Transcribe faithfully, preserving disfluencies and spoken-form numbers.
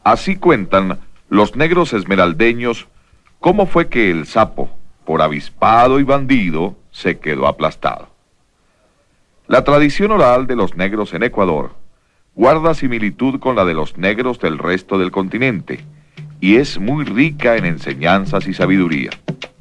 Así cuentan los negros esmeraldeños cómo fue que el sapo, por avispado y bandido, se quedó aplastado. La tradición oral de los negros en Ecuador guarda similitud con la de los negros del resto del continente y es muy rica en enseñanzas y sabiduría.